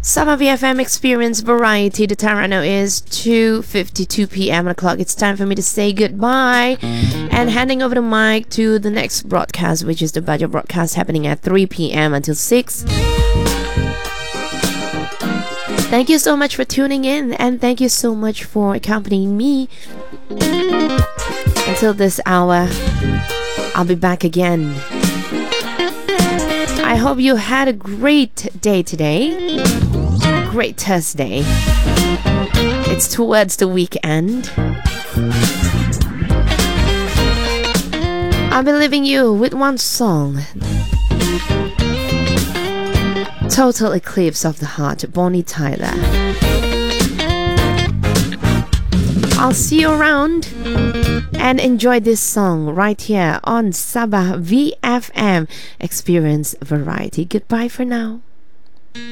Sabah VFM Experience Variety. The time right now is 2:52 p.m. o'clock. It's time for me to say goodbye and handing over the mic to the next broadcast, which is the Bajo broadcast happening at 3 p.m. until 6. Thank you so much for tuning in, and thank you so much for accompanying me until this hour. I'll be back again. I hope you had a great day today. Great Thursday. It's towards the weekend. I'll be leaving you with one song. Total Eclipse of the Heart, Bonnie Tyler. I'll see you around and enjoy this song right here on Sabah VFM Experience Variety. Goodbye for now.